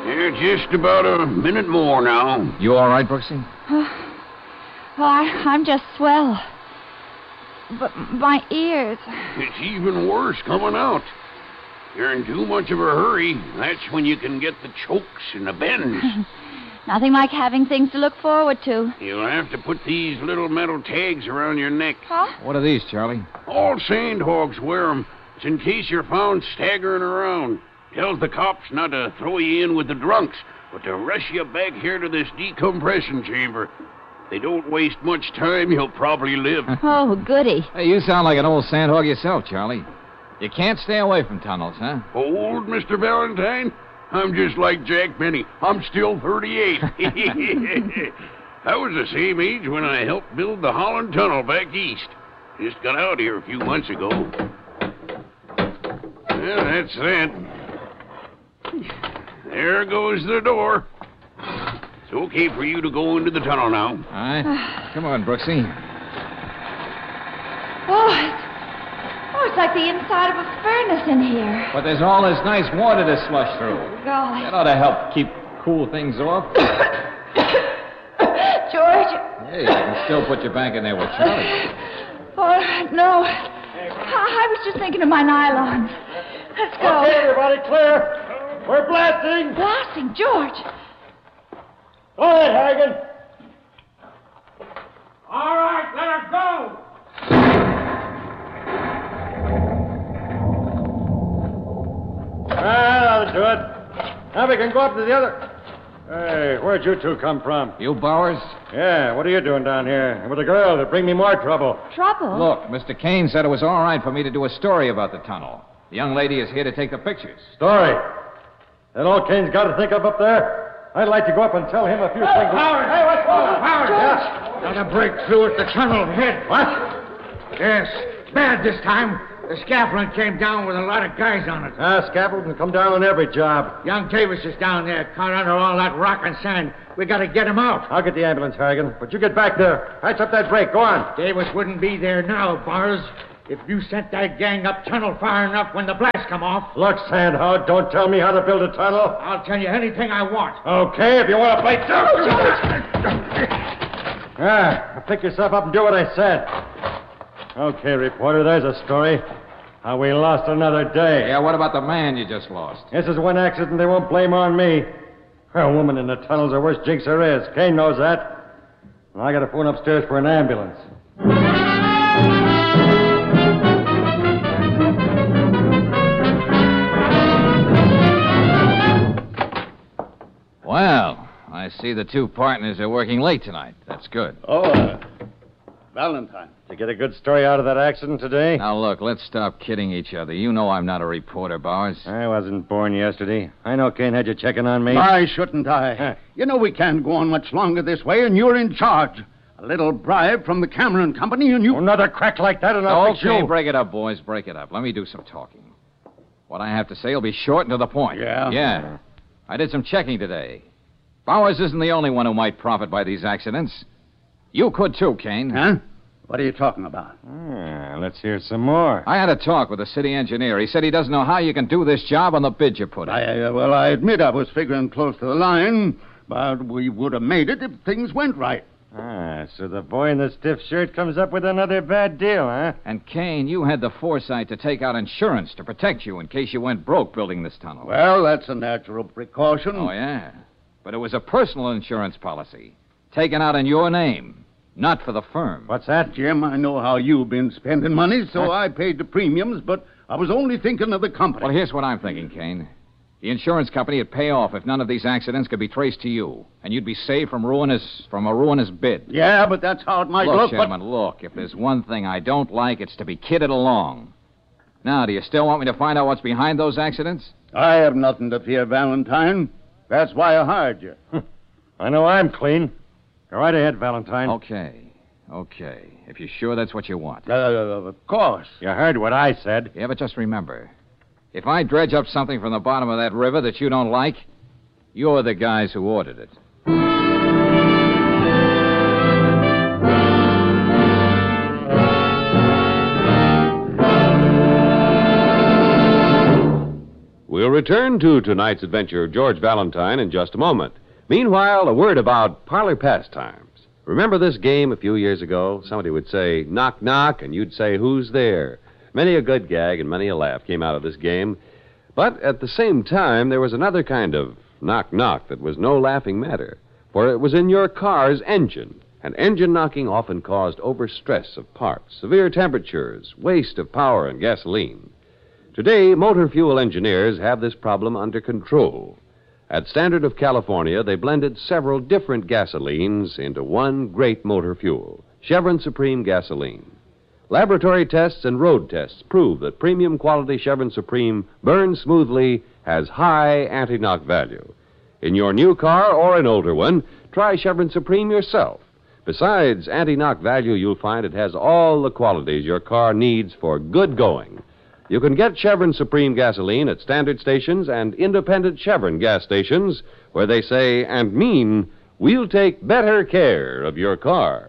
Yeah, just about a minute more now. You all right, Brooksy? I'm just swell. But my ears... It's even worse coming out. You're in too much of a hurry. That's when you can get the chokes and the bends. Nothing like having things to look forward to. You'll have to put these little metal tags around your neck. Huh? What are these, Charlie? All sandhogs wear 'em. It's in case you're found staggering around. Tells the cops not to throw you in with the drunks, but to rush you back here to this decompression chamber. If they don't waste much time, you'll probably live. Oh, goody. Hey, you sound like an old sandhog yourself, Charlie. You can't stay away from tunnels, huh? Old, Mr. Valentine? I'm just like Jack Benny. I'm still 38. I was the same age when I helped build the Holland Tunnel back east. Just got out here a few months ago. Well, that's that. There goes the door. It's okay for you to go into the tunnel now. All right. Come on, Brooksy. It's like the inside of a furnace in here. But there's all this nice water to slush through. Golly. That ought to help keep cool things off. George. Hey, you can still put your back in there with Charlie. Oh, no. I was just thinking of my nylons. Let's go. Okay, everybody, clear. We're blasting. Blasting, George. Go ahead, Hagen. All right, let her go. That'll do it. Now we can go up to the other... Hey, where'd you two come from? You Bowers? Yeah, what are you doing down here? With a girl to bring me more trouble. Trouble? Look, Mr. Kane said it was all right for me to do a story about the tunnel. The young lady is here to take the pictures. Story. That all Kane's got to think of up there? I'd like to go up and tell him a few things. Howard! Hey, what's going on? Howard! Yeah. Got a breakthrough at the tunnel head. What? Yes, bad this time. The scaffolding came down with a lot of guys on it. Scaffold can come down on every job. Young Davis is down there, caught under all that rock and sand. We got to get him out. I'll get the ambulance, Harrigan. But you get back there. Patch up that break. Go on. Davis wouldn't be there now, Bars, if you sent that gang up tunnel far enough when the blast come off. Look, Sandhog, don't tell me how to build a tunnel. I'll tell you anything I want. Okay, if you want to play pick yourself up and do what I said. Okay, reporter, there's a story. How we lost another day. Yeah, what about the man you just lost? This is one accident they won't blame on me. A woman in the tunnel's the worst jinx there is. Kane knows that. And I got to phone upstairs for an ambulance. Well, I see the two partners are working late tonight. That's good. Valentine. Did you get a good story out of that accident today? Now, look, let's stop kidding each other. You know I'm not a reporter, Bowers. I wasn't born yesterday. I know Kane had you checking on me. Why shouldn't I? You know we can't go on much longer this way, and you're in charge. A little bribe from the Cameron Company, and you... Another crack like that, and I'll fix Okay, you. break it up, boys. Break it up. Let me do some talking. What I have to say will be short and to the point. Yeah? Yeah. I did some checking today. Bowers isn't the only one who might profit by these accidents. You could too, Kane. Huh? What are you talking about? Let's hear some more. I had a talk with the city engineer. He said he doesn't know how you can do this job on the bid you put in. I admit I was figuring close to the line, but we would have made it if things went right. So the boy in the stiff shirt comes up with another bad deal, huh? And, Kane, you had the foresight to take out insurance to protect you in case you went broke building this tunnel. Well, that's a natural precaution. Oh, yeah. But it was a personal insurance policy, taken out in your name. Not for the firm. What's that? Jim, I know how you've been spending money, so I paid the premiums, but I was only thinking of the company. Well, here's what I'm thinking, Kane. The insurance company would pay off if none of these accidents could be traced to you, and you'd be saved from a ruinous bid. Yeah, but that's how it might Look, look. gentlemen, look. If there's one thing I don't like, it's to be kidded along. Now, do you still want me to find out what's behind those accidents? I have nothing to fear, Valentine. That's why I hired you. I know I'm clean. Go right ahead, Valentine. Okay. If you're sure that's what you want. Of course. You heard what I said. Yeah, but just remember, if I dredge up something from the bottom of that river that you don't like, you're the guys who ordered it. We'll return to tonight's adventure of George Valentine in just a moment. Meanwhile, a word about parlor pastimes. Remember this game a few years ago? Somebody would say, knock, knock, and you'd say, who's there? Many a good gag and many a laugh came out of this game. But at the same time, there was another kind of knock, knock that was no laughing matter. For it was in your car's engine. And engine knocking often caused overstress of parts, severe temperatures, waste of power and gasoline. Today, motor fuel engineers have this problem under control. At Standard of California, they blended several different gasolines into one great motor fuel, Chevron Supreme gasoline. Laboratory tests and road tests prove that premium quality Chevron Supreme burns smoothly, has high anti-knock value. In your new car or an older one, try Chevron Supreme yourself. Besides anti-knock value, you'll find it has all the qualities your car needs for good going. You can get Chevron Supreme gasoline at standard stations and independent Chevron gas stations where they say and mean, we'll take better care of your car.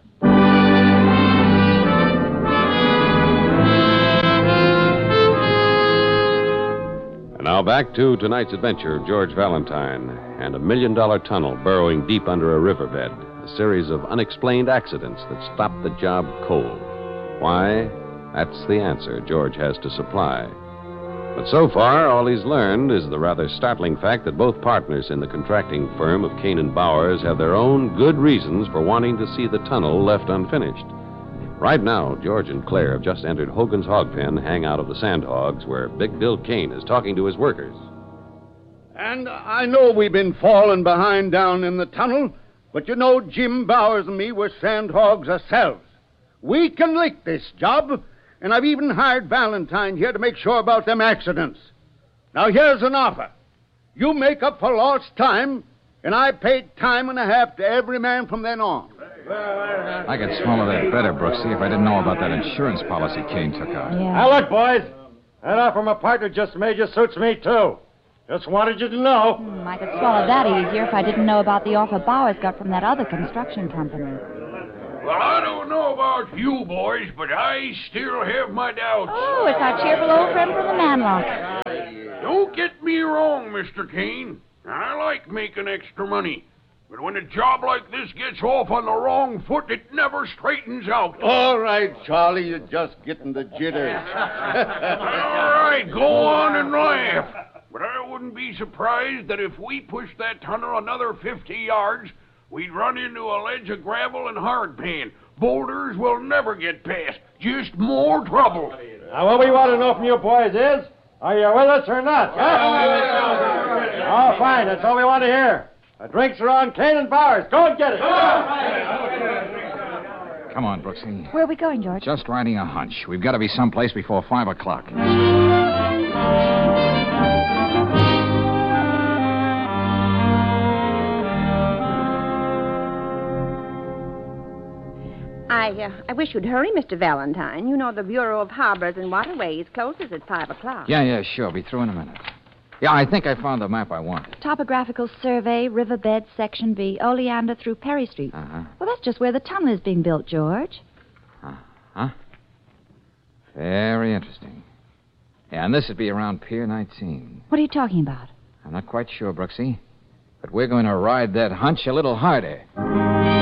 And now back to tonight's adventure of George Valentine and a $1 million tunnel burrowing deep under a riverbed, a series of unexplained accidents that stopped the job cold. Why? That's the answer George has to supply. But so far, all he's learned is the rather startling fact that both partners in the contracting firm of Kane and Bowers have their own good reasons for wanting to see the tunnel left unfinished. Right now, George and Claire have just entered Hogan's Hog Pen, hangout of the Sandhogs, where Big Bill Kane is talking to his workers. And I know we've been falling behind down in the tunnel, but you know Jim Bowers and me were Sandhogs ourselves. We can lick this job. And I've even hired Valentine here to make sure about them accidents. Now, here's an offer. You make up for lost time, and I pay time and a half to every man from then on. I could swallow that better, Brooksy, if I didn't know about that insurance policy Kane took out. Yeah. Now, look, boys. That offer my partner just made you suits me, too. Just wanted you to know. I could swallow that easier if I didn't know about the offer Bowers got from that other construction company. Well, I don't know about you boys, but I still have my doubts. Oh, it's our cheerful old friend from the Manlock. Don't get me wrong, Mr. Kane. I like making extra money. But when a job like this gets off on the wrong foot, it never straightens out. All right, Charlie, you're just getting the jitters. All right, go on and laugh. But I wouldn't be surprised that if we pushed that tunnel another 50 yards, we'd run into a ledge of gravel and hardpan. Boulders will never get past. Just more trouble. Now, what we want to know from you boys is, are you with us or not? Huh? Oh, fine. That's all we want to hear. The drinks are on Kane and Bowers. Go and get it. Come on, Brooksy. Where are we going, George? Just riding a hunch. We've got to be someplace before 5 o'clock. I wish you'd hurry, Mr. Valentine. You know the Bureau of Harbors and Waterways closes at 5 o'clock. Yeah, sure. Be through in a minute. Yeah, I think I found the map I wanted. Topographical survey, riverbed, section B, Oleander through Perry Street. Uh-huh. Well, that's just where the tunnel is being built, George. Huh? Very interesting. Yeah, and this would be around Pier 19. What are you talking about? I'm not quite sure, Brooksy. But we're going to ride that hunch a little harder.